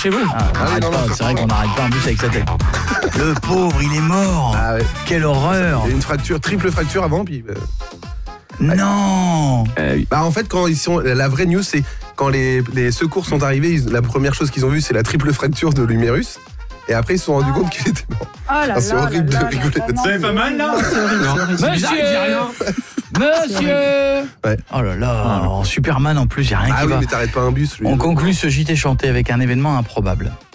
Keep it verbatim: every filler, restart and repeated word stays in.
chez vous. Ah, on Ah, arrête non, pas, non, c'est vrai qu'on n'arrête pas en plus avec sa tête. Le pauvre, il est mort. Ah ouais. Quelle horreur. Il y a une fracture, triple fracture avant, puis. euh, Non. Euh, Bah en fait, quand ils sont, la vraie news, c'est quand les, les secours sont arrivés, ils- la première chose qu'ils ont vue, c'est la triple fracture de l'humérus. Et après, ils se sont rendus compte qu'il était mort. Oh là là Ah, c'est là horrible là de là rigoler là, là-dessus. non, Ça fait pas c'est mal, là horrible. C'est horrible, hein. C'est bizarre, il dit rien. Monsieur. Ouais. Oh là là, en Superman en plus, il n'y a rien Ah qui oui, va. mais t'arrêtes pas un bus. lui. On conclut ce J T chanté avec un événement improbable.